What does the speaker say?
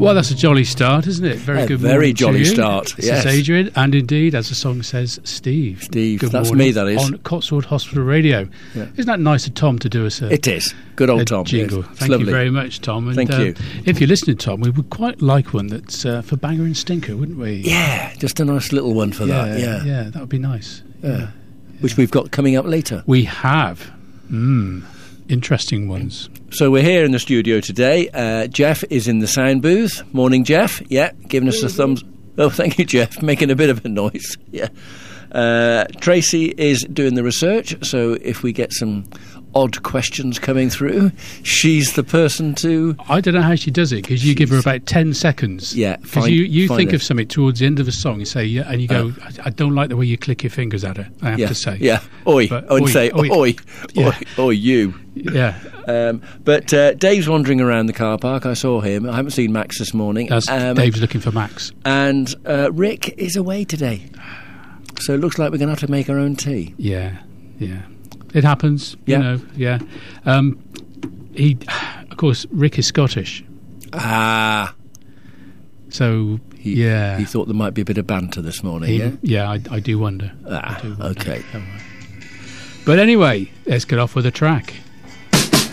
Well, that's a jolly start, isn't it? Very good morning. Very jolly to you. start, This yes. is Adrian, and indeed, as the song says, Steve. Steve, Good that's morning me, that is. On Cotswold Hospital Radio. Yeah. Isn't that nice of Tom to do us It is. Good old Tom. jingle? Yes. It's Thank lovely. you very much, Tom. And, Thank you. If you're listening, Tom, we would quite like one that's for Banger and Stinker, wouldn't we? Yeah, just a nice little one for that, yeah. Yeah, that would be nice. Yeah. Which we've got coming up later. We have. Interesting ones. So we're here in the studio today. Jeff is in the sound booth. Morning, Jeff. Yeah, giving us a thumbs. Oh, thank you, Jeff. Making a bit of a noise. Yeah. Tracy is doing the research. So if we get some odd questions coming through, she's the person to. I don't know how she does it, because you give her about 10 seconds. Yeah, because you find think it. of something towards the end of a song, you say, yeah, and you go, I don't like the way you click your fingers at it, I have Yeah, to say. yeah. Oi. But And say oi. Yeah. Oi, you. Yeah. But Dave's wandering around the car park. I saw him. I haven't seen Max this morning. That's Dave's looking for Max. And Rick is away today. So it looks like we're going to have to make our own tea. Yeah. It happens, Yeah. you know, yeah. Of course, Rick is Scottish. Ah. So, He yeah. thought there might be a bit of banter this morning, I do wonder. Ah, I do wonder. okay. But anyway, let's get off with a track.